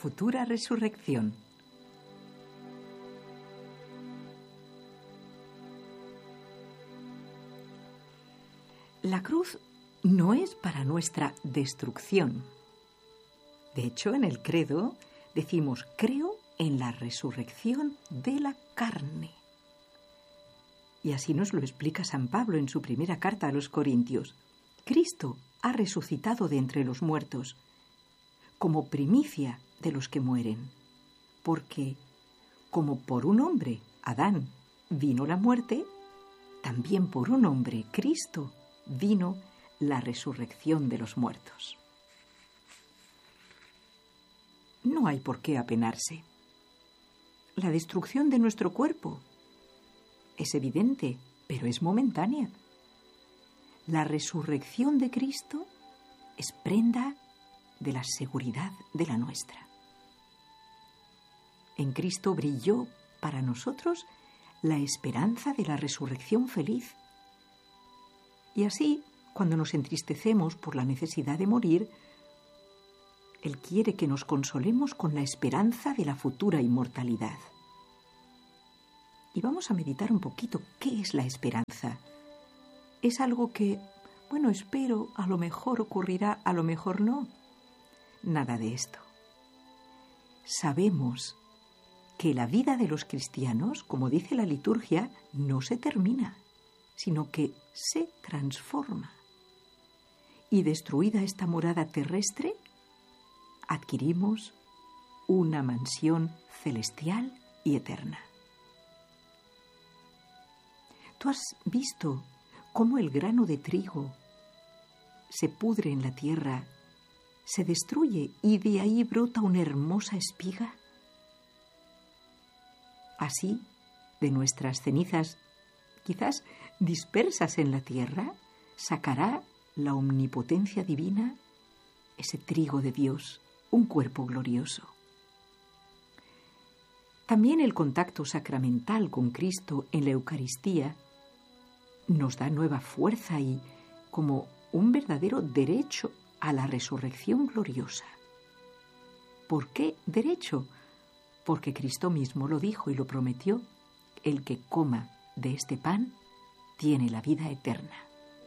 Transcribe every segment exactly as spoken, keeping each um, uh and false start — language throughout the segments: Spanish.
futura resurrección. La cruz no es para nuestra destrucción. De hecho, en el credo decimos: creo en la resurrección de la carne. Y así nos lo explica San Pablo en su primera carta a los Corintios. Cristo ha resucitado de entre los muertos, como primicia de los que mueren, porque como por un hombre, Adán, vino la muerte, también por un hombre, Cristo, vino la resurrección de los muertos. No hay por qué apenarse. La destrucción de nuestro cuerpo es evidente, pero es momentánea. La resurrección de Cristo es prenda de la seguridad de la nuestra. En Cristo brilló para nosotros la esperanza de la resurrección feliz. Y así, cuando nos entristecemos por la necesidad de morir, Él quiere que nos consolemos con la esperanza de la futura inmortalidad. Y vamos a meditar un poquito qué es la esperanza. Es algo que, bueno, espero, a lo mejor ocurrirá, a lo mejor no. Nada de esto. Sabemos que la vida de los cristianos, como dice la liturgia, no se termina, sino que se transforma. Y destruida esta morada terrestre, adquirimos una mansión celestial y eterna. ¿Tú has visto cómo el grano de trigo se pudre en la tierra, se destruye y de ahí brota una hermosa espiga? Así, de nuestras cenizas, quizás dispersas en la tierra, sacará la omnipotencia divina ese trigo de Dios, un cuerpo glorioso. También el contacto sacramental con Cristo en la Eucaristía nos da nueva fuerza y como un verdadero derecho a la resurrección gloriosa. ¿Por qué derecho? Porque Cristo mismo lo dijo y lo prometió: el que coma de este pan tiene la vida eterna.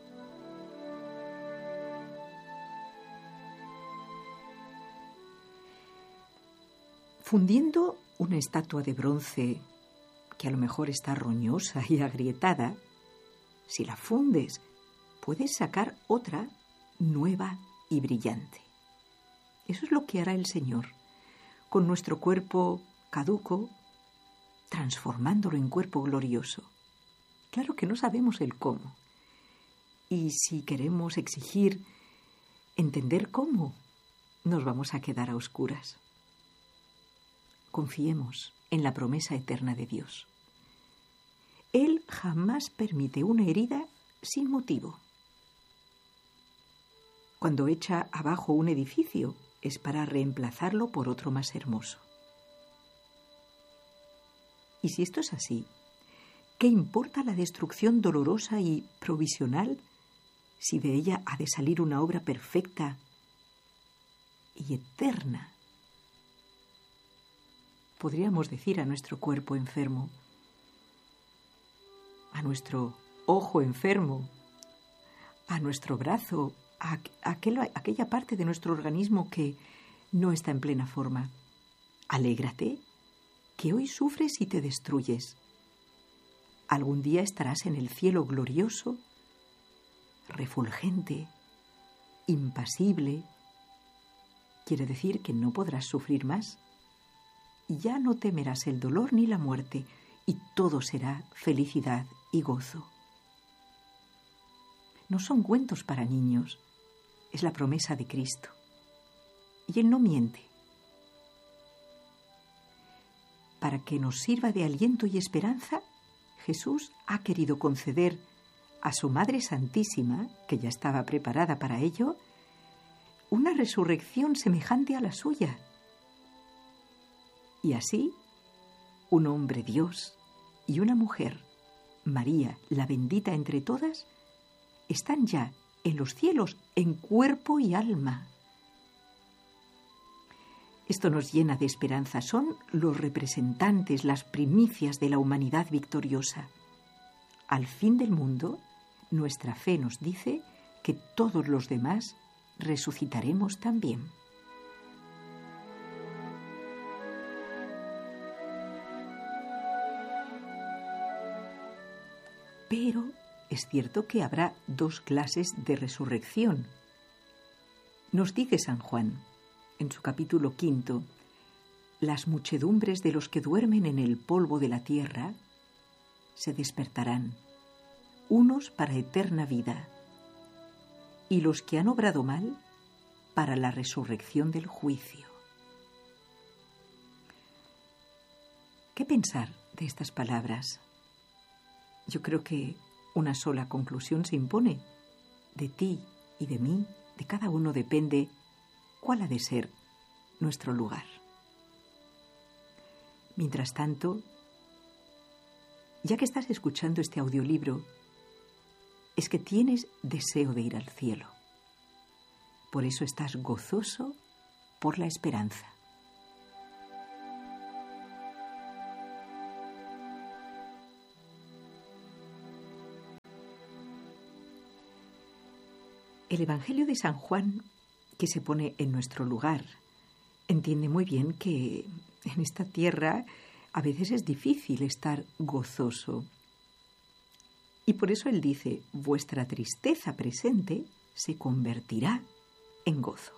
Fundiendo una estatua de bronce que a lo mejor está roñosa y agrietada, si la fundes, puedes sacar otra nueva y brillante. Eso es lo que hará el Señor con nuestro cuerpo caduco, transformándolo en cuerpo glorioso. Claro que no sabemos el cómo. Y si queremos exigir entender cómo, nos vamos a quedar a oscuras. Confiemos en la promesa eterna de Dios. Él jamás permite una herida sin motivo. Cuando echa abajo un edificio, es para reemplazarlo por otro más hermoso. Y si esto es así, ¿qué importa la destrucción dolorosa y provisional si de ella ha de salir una obra perfecta y eterna? Podríamos decir a nuestro cuerpo enfermo, a nuestro ojo enfermo, a nuestro brazo, a aquel, aquella parte de nuestro organismo que no está en plena forma: alégrate, que hoy sufres y te destruyes. Algún día estarás en el cielo glorioso, refulgente, impasible. Quiere decir que no podrás sufrir más. Ya no temerás el dolor ni la muerte, y todo será felicidad y gozo. No son cuentos para niños, es la promesa de Cristo. Y Él no miente. Para que nos sirva de aliento y esperanza, Jesús ha querido conceder a su Madre Santísima, que ya estaba preparada para ello, una resurrección semejante a la suya. Y así, un hombre Dios y una mujer, María, la bendita entre todas, están ya en los cielos en cuerpo y alma. Esto nos llena de esperanza. Son los representantes, las primicias de la humanidad victoriosa. Al fin del mundo, nuestra fe nos dice que todos los demás resucitaremos también. Pero es cierto que habrá dos clases de resurrección. Nos dice San Juan, en su capítulo quinto, las muchedumbres de los que duermen en el polvo de la tierra se despertarán, unos para eterna vida, y los que han obrado mal para la resurrección del juicio. ¿Qué pensar de estas palabras? Yo creo que una sola conclusión se impone. De ti y de mí, de cada uno depende cuál ha de ser nuestro lugar. Mientras tanto, ya que estás escuchando este audiolibro, es que tienes deseo de ir al cielo. Por eso estás gozoso por la esperanza. El Evangelio de San Juan, que se pone en nuestro lugar, entiende muy bien que en esta tierra a veces es difícil estar gozoso. Y por eso él dice, vuestra tristeza presente se convertirá en gozo.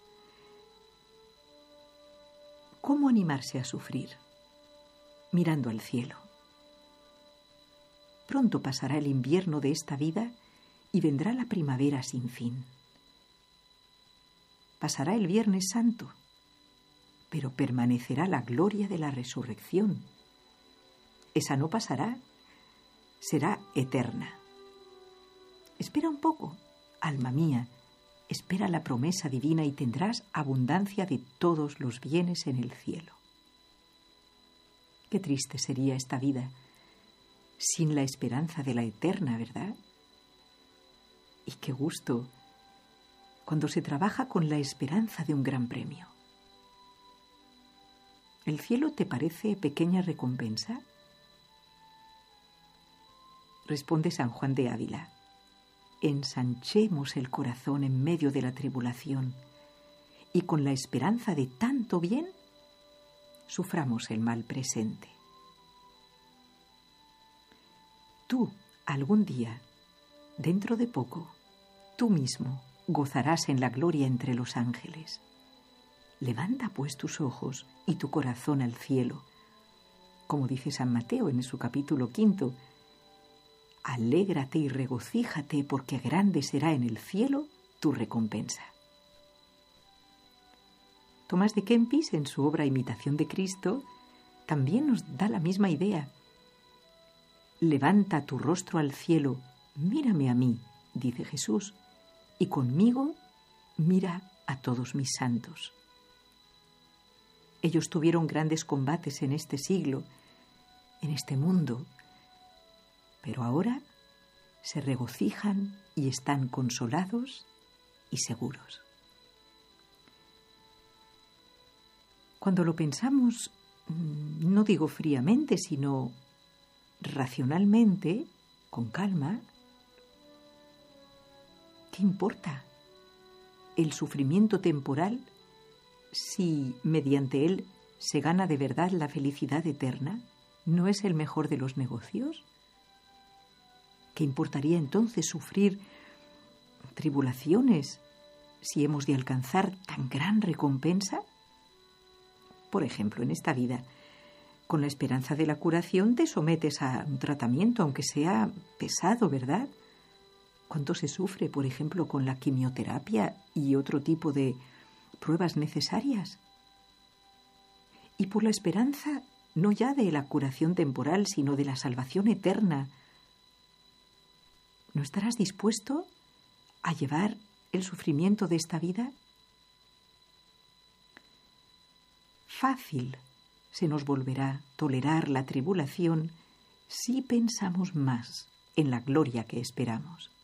¿Cómo animarse a sufrir? Mirando al cielo. Pronto pasará el invierno de esta vida y vendrá la primavera sin fin. Pasará el Viernes Santo, pero permanecerá la gloria de la resurrección. Esa no pasará, será eterna. Espera un poco, alma mía, espera la promesa divina y tendrás abundancia de todos los bienes en el cielo. Qué triste sería esta vida sin la esperanza de la eterna, ¿verdad? Y qué gusto cuando se trabaja con la esperanza de un gran premio. ¿El cielo te parece pequeña recompensa? Responde San Juan de Ávila. Ensanchemos el corazón en medio de la tribulación y con la esperanza de tanto bien suframos el mal presente. Tú, algún día, dentro de poco, tú mismo gozarás en la gloria entre los ángeles. Levanta pues tus ojos y tu corazón al cielo, como dice San Mateo en su capítulo quinto. Alégrate y regocíjate, porque grande será en el cielo tu recompensa. Tomás de Kempis, en su obra Imitación de Cristo, también nos da la misma idea. Levanta tu rostro al cielo, mírame a mí, dice Jesús, y conmigo mira a todos mis santos. Ellos tuvieron grandes combates en este siglo, en este mundo, pero ahora se regocijan y están consolados y seguros. Cuando lo pensamos, no digo fríamente, sino racionalmente, con calma, ¿qué importa el sufrimiento temporal si mediante él se gana de verdad la felicidad eterna? ¿No es el mejor de los negocios? ¿Qué importaría entonces sufrir tribulaciones si hemos de alcanzar tan gran recompensa? Por ejemplo, en esta vida, con la esperanza de la curación te sometes a un tratamiento, aunque sea pesado, ¿verdad? ¿Cuánto se sufre, por ejemplo, con la quimioterapia y otro tipo de pruebas necesarias? Y por la esperanza no ya de la curación temporal, sino de la salvación eterna, ¿no estarás dispuesto a llevar el sufrimiento de esta vida? Fácil se nos volverá tolerar la tribulación si pensamos más en la gloria que esperamos.